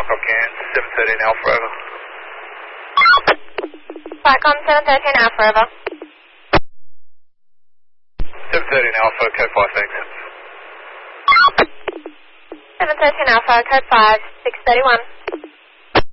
Okay, 713 Alpha over. Flatcom 713 Alpha over. 713 Alpha, code 5, thanks. 713 Alpha, code 5, 631.